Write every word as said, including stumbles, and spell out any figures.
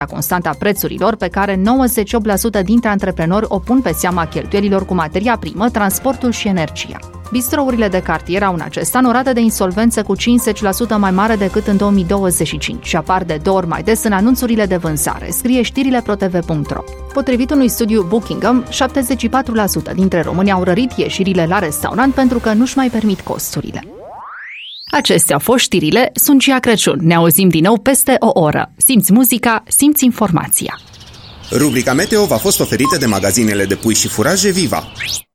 constantă a prețurilor, pe care nouăzeci și opt la sută dintre antreprenori o pun pe seama cheltuielilor cu materia primă, transportul și energia. Bistrourile de cartier au în acest an o rată de insolvență cu cincizeci la sută mai mare decât în două mii douăzeci și cinci și apar de două ori mai des în anunțurile de vânzare, scrie știrile pro t v punct r o. Potrivit unui studiu Booking.com, șaptezeci și patru la sută dintre români au rărit ieșirile la restaurant pentru că nu-și mai permit costurile. Acestea au fost știrile, sunt Gia Crăciun. Ne auzim din nou peste o oră. Simți muzica, simți informația. Rubrica Meteo v-a fost oferită de magazinele de pui și furaje Viva.